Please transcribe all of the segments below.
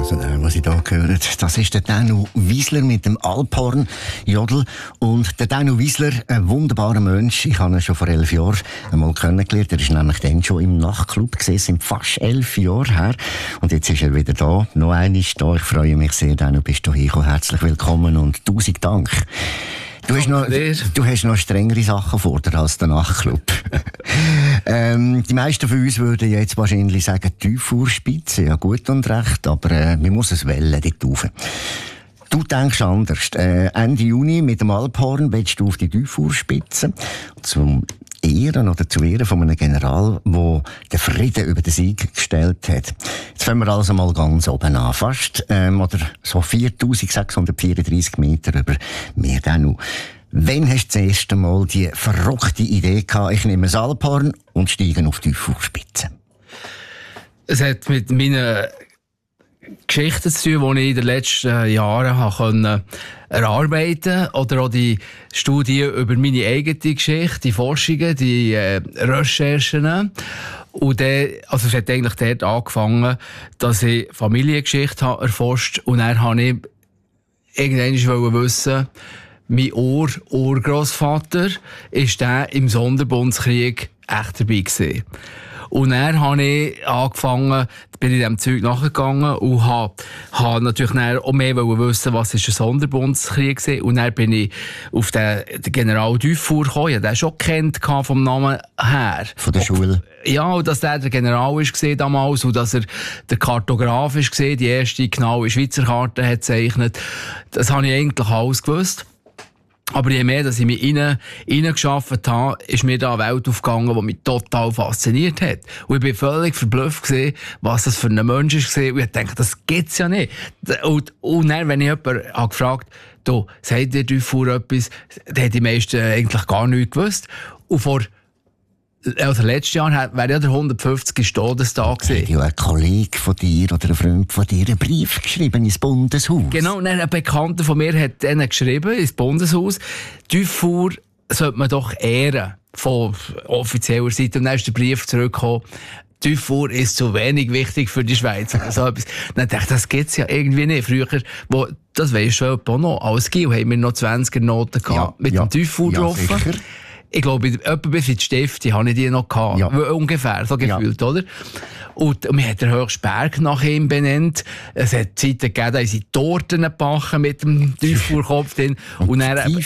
Was ich hier höre, das ist der Danu Wiesler mit dem Alphorn Jodel. Und der Danu Wiesler, ein wunderbarer Mensch. Ich habe ihn schon vor 11 Jahren einmal kennengelernt. Er ist nämlich dann schon im Nachtclub gesehen, sind fast 11 Jahre her. Und jetzt ist er wieder da. Noch einmal da. Ich freue mich sehr, Danu, bist du hier. Herzlich willkommen und 1000 Dank. Du hast noch strengere Sachen vor dir als der Nachtclub. Die meisten von uns würden jetzt wahrscheinlich sagen, Tiefurspitze, ja gut und recht, aber man muss es wählen, dort rauf. Du denkst anders. Ende Juni mit dem Alphorn willst du auf die Tiefurspitze zum Ehren oder zu Ehren von einem General, der den Frieden über den Sieg gestellt hat. Jetzt fangen wir also mal ganz oben an. Fast, oder so 4634 Meter über Meer Danu. Wann hast du das erste Mal die verrückte Idee gehabt, ich nehme das Alphorn und steige auf die Tiefurspitze? Es hat mit meinen Geschichten zu tun, die ich in den letzten Jahren erarbeiten konnte. Oder auch die Studie über meine eigene Geschichte, die Forschungen, die Recherchen. Und also es hat eigentlich dort angefangen, dass ich Familiengeschichte erforscht habe. Und dann wollte ich irgendwann wissen, mein Urgroßvater ist der im Sonderbundskrieg echt dabei gewesen. Und dann habe ich angefangen, bin ich dem Zeug nachgegangen und habe natürlich auch mehr wissen, was ist ein Sonderbundskrieg war. Und dann bin ich auf den General Dufour gekommen. Ich habe den schon kennt vom Namen her. Von der Schule? Ja, und dass der General war damals und dass er der Kartograf war, die erste genaue Schweizer Karte hat gezeichnet. Das habe ich eigentlich alles gewusst. Aber je mehr, dass ich mich reingeschafft habe, ist mir da eine Welt aufgegangen, die mich total fasziniert hat. Und ich bin völlig verblüfft gewesen, was das für ein Mensch war. Und ich dachte, das gibt's ja nicht. Und dann, wenn ich jemanden gefragt habe, sagt dir Dufour etwas, dann hat die meisten eigentlich gar nichts gewusst. Und letztes Jahr wäre ja der 150. Todestag gewesen. Hat ja ein Kollege von dir oder ein Freund von dir einen Brief geschrieben ins Bundeshaus. Genau, ein Bekannter von mir hat denen geschrieben ins Bundeshaus, Dufour sollte man doch ehren, von offizieller Seite. Und dann ist der Brief zurückgekommen, Dufour ist zu wenig wichtig für die Schweiz. So etwas. Dann dachte ich, das gibt's ja irgendwie nicht. Früher, das weisst du auch noch, als Gil haben wir noch 20er Noten gehabt, mit dem Dufour drauf. Sicher. Ich glaube, etwa bis in die Stifte habe ich die noch gehabt. Ja. Ungefähr, so gefühlt, oder? Und man hat den höchsten Berg nach ihm benannt. Es hat Zeiten gegeben, da sind Torten gebacken mit dem Dufour-Kopf drin. Und dann ein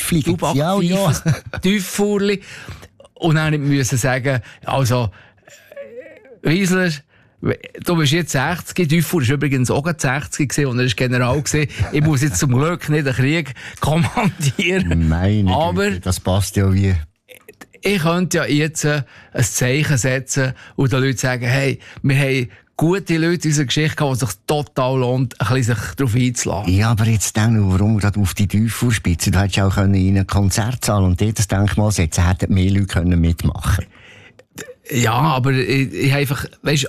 Dufourli. Und dann musste ich sagen, also, Wiesler, du bist jetzt 60, Dufour war übrigens auch 60 gewesen, und er war General gewesen. Ich muss jetzt zum Glück nicht den Krieg kommandieren. Meine Güte, das passt ja wie... Ich könnte ja jetzt ein Zeichen setzen und den Leuten sagen, hey, wir haben gute Leute in unserer Geschichte gehabt, die sich total lohnt, ein bisschen sich darauf einzulassen. Ja, aber jetzt dann, warum gerade auf die Tiefurspitze? Du hättest auch in einen Konzertsaal und dort das Denkmal setzen, hätten mehr Leute mitmachen können. Ja, aber ich habe einfach,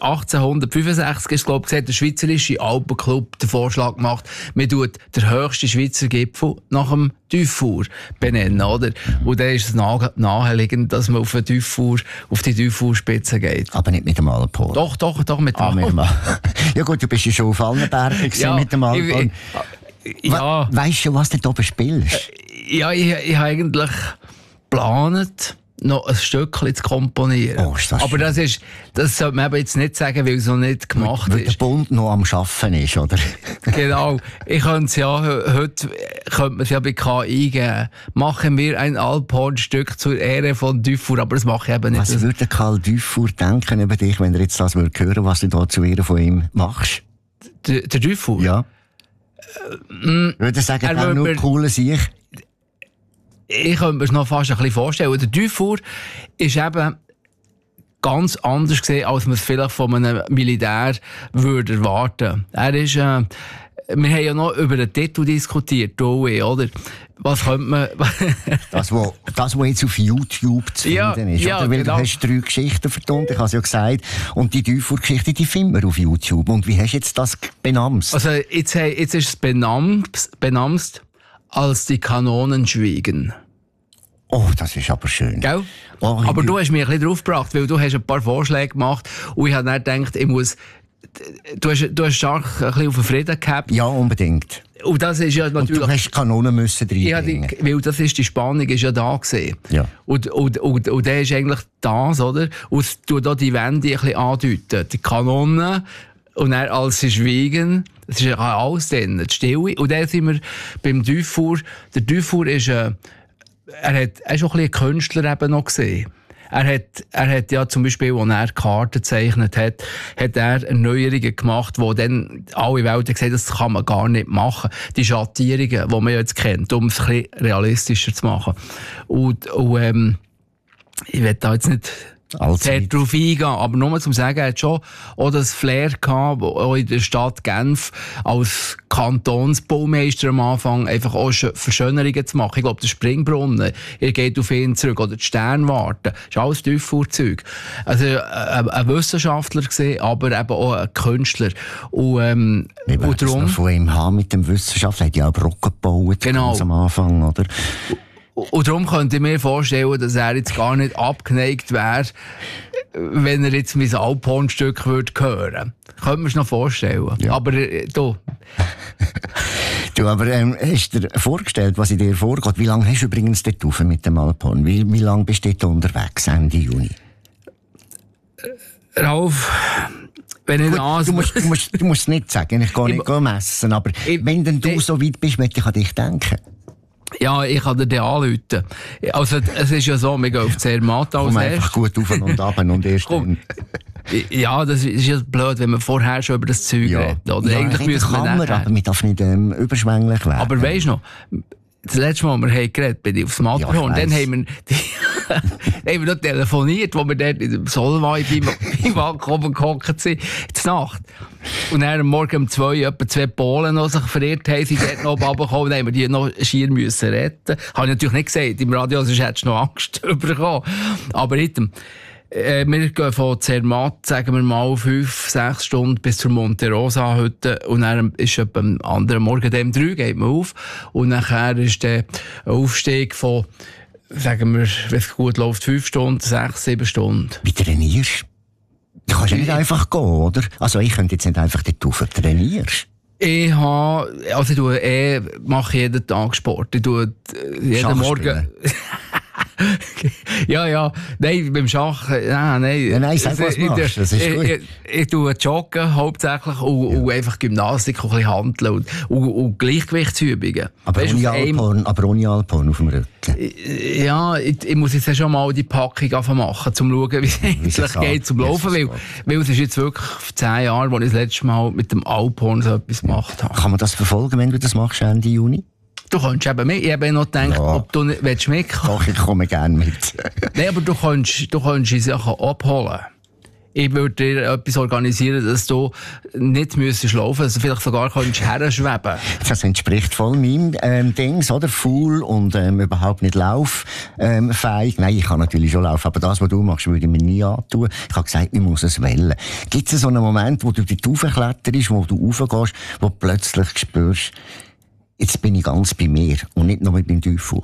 1865 ist, glaube ich, der Schweizerische Alpenclub den Vorschlag gemacht, man tut den höchsten Schweizer Gipfel nach dem Dufour benennen, oder? Und dann ist es naheliegend, dass man auf die Dufourspitze geht. Aber nicht mit dem Alphorn. Doch, mit dem Alphorn. Ja gut, du bist ja schon auf allen Bergen mit dem Alphorn. Ja. Weißt du, was du da bespielst? Ja, ich habe eigentlich geplant, noch ein Stückchen zu komponieren. Oh, ist das aber schön. das sollte man aber jetzt nicht sagen, weil es noch nicht gemacht weil ist. Der Bund noch am Arbeiten ist, oder? Genau. Ich könnte es ja, heute könnte man es ja bei KI eingeben. Machen wir ein Alphorn-Stück zur Ehre von Dufour, aber das mache ich eben nicht. Was würde Karl Dufour denken über dich, wenn er jetzt das hören würde, was du da zu Ehre von ihm machst? Der Dufour? Ja. Würde er sagen, er nur coole Sieg? Ich könnte mir es noch fast ein bisschen vorstellen. Der Dufour ist eben ganz anders gesehen, als man es vielleicht von einem Militär würde erwarten. Er ist, wir haben ja noch über den Titel diskutiert, oder? Was könnte man... das, was jetzt auf YouTube zu finden ist, oder? Weil genau. Du hast 3 Geschichten vertont, ich habe es ja gesagt. Und die Dufour-Geschichte, die finden wir auf YouTube. Und wie hast du jetzt das benannt? Also, jetzt ist es benannt als die Kanonen schwiegen. Oh, das ist aber schön. Gell? Oh, aber du hast mich ein bisschen draufgebracht, weil du hast ein paar Vorschläge gemacht und ich habe dann gedacht, ich muss du hast stark ein bisschen auf den Frieden gehabt. Ja, unbedingt. Und das ist ja natürlich... Und du hast Kanonen müssen reinbringen. Weil das ist, die Spannung ist ja da gewesen. Ja. Und der ist eigentlich das, oder? Und es tut auch die Wände ein bisschen andeuten. Die Kanonen und dann als sie schweigen, das ist ja alles drin, die Stille. Und dann sind wir beim Dufour. Der Dufour ist, er ist auch ein bisschen ein Künstler eben noch gesehen. Er hat ja zum Beispiel, als er Karten gezeichnet hat er Erneuerungen gemacht, wo dann alle Welt gesagt, das kann man gar nicht machen. Die Schattierungen, die man jetzt kennt, um es ein bisschen realistischer zu machen. Und ich will da jetzt nicht sehr darauf eingehen, aber nur zum sagen, er hat schon auch das Flair gehabt, auch in der Stadt Genf als Kantonsbaumeister am Anfang einfach auch Verschönerungen zu machen. Ich glaube, der Springbrunnen, ihr geht auf ihn zurück, oder die Sternwarte, das ist alles Dufour-Zeug. Also ein Wissenschaftler gesehen, aber eben auch ein Künstler. Und darum noch von ihm haben mit dem Wissenschaftler, er hat ja auch Brücken gebaut, genau. Ganz am Anfang, oder? Und darum könnte ich mir vorstellen, dass er jetzt gar nicht abgeneigt wäre, wenn er jetzt mein Alphorn-Stück hören würde. Könnte man es noch vorstellen. Ja. Aber du... Du, aber hast du dir vorgestellt, was in dir vorgeht? Wie lange hast du übrigens dort rauf mit dem Alphorn? Wie lange bist du dort unterwegs, Ende Juni? Ralf... Wenn ich Gut, du musst es nicht sagen, ich gehe nicht messen, aber wenn denn du so weit bist, möchte ich an dich denken. Ja, ich kann dir den anrufen. Also, es ist ja so, wir gehen auf Zermatt als erstes. Einfach gut auf und ab und erst dann. Ja, das ist ja blöd, wenn man vorher schon über das Zeug redet. Oder? Ja, eigentlich müssen wir kann man, aber man darf nicht überschwänglich werden. Aber weisst du noch, das letzte Mal, als wir geredet haben, bin ich aufs Matterhorn, dann haben wir noch telefoniert, wo wir dort in dem Solvay beim Wagen oben gehockt sind, zur Nacht. Und dann am Morgen um 2 etwa 2 Polen noch sich verirrt haben, sind dort noch oben runtergekommen, dann haben wir die noch schier müssen retten. Habe ich natürlich nicht gesagt, im Radio, sonst hättest du noch Angst bekommen. Aber item. Wir gehen von Zermatt, sagen wir mal, 5-6 Stunden bis zur Monte Rosa heute. Und dann ist etwa am anderen Morgen dem 3 geht man auf. Und nachher ist der Aufstieg von, sagen wir, wenn es gut läuft, 5 Stunden, 6-7 Stunden. Wie trainierst du? Du kannst ja nicht einfach gehen, oder? Also ich könnte jetzt nicht einfach dort rauf. Trainierst? Ich mache jeden Tag Sport. Ich tue jeden Morgen... Ja. Nein, beim Schach, nein, sag, was du machst, das ist gut. Ich tue joggen hauptsächlich und einfach Gymnastik, ein bisschen Handeln und Gleichgewichtsübungen. Aber ohne Alphorn auf dem Rücken. Ja, ich muss jetzt schon mal die Packung machen, um zu schauen, wie es eigentlich geht zum Laufen. Weil es ist jetzt wirklich 10 Jahre, als ich das letzte Mal mit dem Alphorn so etwas gemacht habe. Kann man das verfolgen, wenn du das machst, Ende Juni? Du kannst eben mit. Ich habe noch gedacht, ob du nicht mitkommen willst. Doch, ich komme gerne mit. Nein, aber du kannst die Sachen abholen. Ich würde dir etwas organisieren, dass du nicht laufen müsstest, dass du vielleicht sogar herschweben. Das entspricht voll meinem Dings, oder? Faul und überhaupt nicht lauffähig. Nein, ich kann natürlich schon laufen, aber das, was du machst, würde ich mir nie antun. Ich habe gesagt, ich muss es wählen. Gibt es so einen Moment, wo du dort raufkletterst, wo du raufgehst, wo du plötzlich spürst, jetzt bin ich ganz bei mir und nicht nur mit meinem Dufour?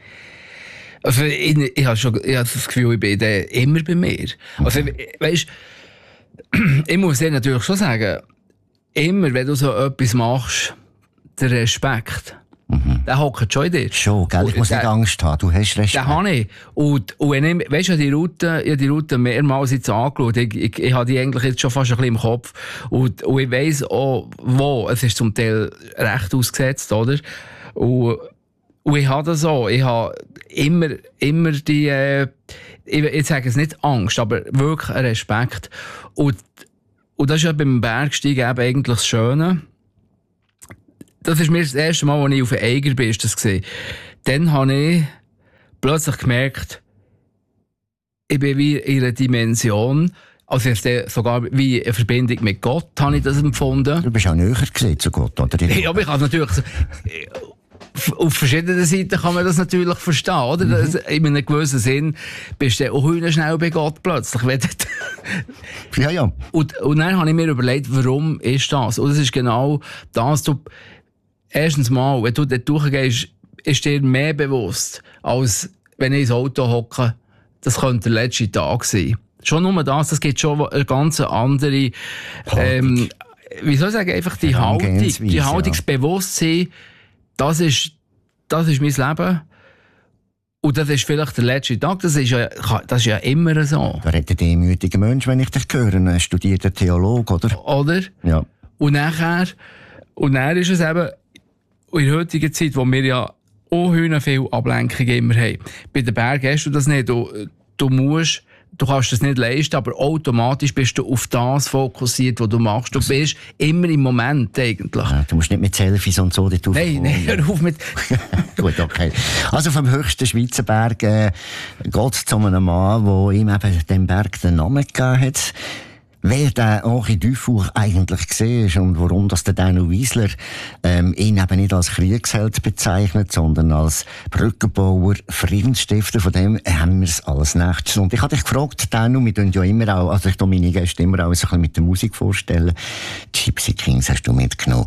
Also, ich habe das Gefühl, ich bin immer bei mir. Also, weisst, ich muss dir natürlich schon sagen, immer, wenn du so etwas machst, der Respekt, der hockt schon in dir. Schon, gell? Ich muss nicht Angst haben, du hast Respekt. Den habe ich. Und wenn ich, weisst du, ich habe die Route mehrmals jetzt angeschaut. Ich habe die eigentlich jetzt schon fast ein bisschen im Kopf. Und ich weiss auch, wo. Es ist zum Teil recht ausgesetzt, oder? Und ich habe das auch. Ich habe immer die, ich sage es nicht Angst, aber wirklich einen Respekt. Und das ist ja beim Bergsteigen eben eigentlich das Schöne. Das ist mir das erste Mal, als ich auf den Eiger bin, ist das gesehen. Dann habe ich plötzlich gemerkt, ich bin wie in einer Dimension, also jetzt sogar wie eine Verbindung mit Gott, habe ich das empfunden. Du bist auch näher gesehen zu Gott, oder? Ja, aber ich kann natürlich... Auf verschiedenen Seiten kann man das natürlich verstehen, oder? Das, in einem gewissen Sinn bist du auch schnell bei Gott plötzlich. Ja. Und dann habe ich mir überlegt, warum ist das? Und das ist genau das, erstens mal, wenn du dort durchgehst, ist dir mehr bewusst, als wenn ich ins Auto hocke, das könnte der letzte Tag sein. Schon nur das gibt schon eine ganz andere, wie soll ich sagen, einfach die Haltung, die Haltungsbewusstsein, das ist mein Leben. Und das ist vielleicht der letzte Tag, das ist ja immer so. Da redet ein demütiger Mensch, wenn ich dich höre, ein studierter Theologe, oder? Oder? Ja. Und dann ist es eben, in der heutigen Zeit, wo wir ja auch viel Ablenkung immer haben. Bei den Bergen hast du das nicht. Du kannst das nicht leisten, aber automatisch bist du auf das fokussiert, was du machst. Du bist immer im Moment eigentlich. Ja, du musst nicht mit Selfies und so dort Nein, hör auf mit... Gut, okay. Also vom höchsten Schweizer Berg geht es zu einem Mann, der ihm eben dem Berg den Namen gegeben hat. Wer den Henri Dufour eigentlich war und warum das der Daniel Wiesler ihn eben nicht als Kriegsheld bezeichnet, sondern als Brückenbauer, Friedensstifter, von dem haben wir es alles nächstes. Und ich habe dich gefragt, Daniel, wir tun ja immer auch, also ich tue meine Gäste immer auch so ein bisschen mit der Musik vorstellen. Gypsy Kings hast du mitgenommen.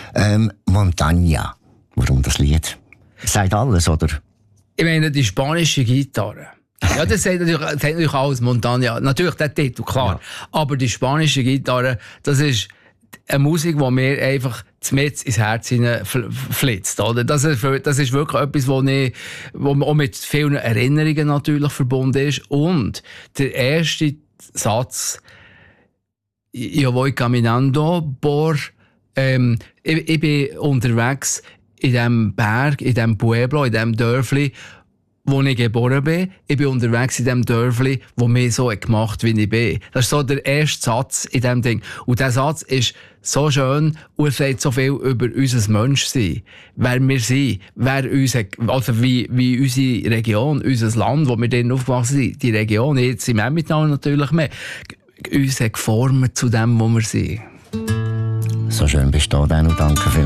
Montaña, warum das Lied? Sagt alles, oder? Ich meine, die spanische Gitarre. Ja, das sagt natürlich alles Montaña. Natürlich, der Titel, klar. Ja. Aber die spanische Gitarre, das ist eine Musik, die mir einfach mitten ins Herz flitzt, oder? Das ist wirklich etwas, wo auch mit vielen Erinnerungen natürlich verbunden ist. Und der erste Satz, «Yo voy caminando por...» ich bin unterwegs in diesem Berg, in diesem Pueblo, in diesem Dörfli, wo ich geboren bin. Ich bin unterwegs in diesem Dörfli, wo mich so gemacht wie ich bin. Das ist so der erste Satz in diesem Ding. Und dieser Satz ist so schön und sagt so viel über unser Menschsein. Wer wir sind, also wie unsere Region, unser Land, wo wir drin aufgewachsen sind, die Region, jetzt im Emmental natürlich mehr, uns hat geformt zu dem, wo wir sind. So schön bist du da, Daniel. Danke vielmals.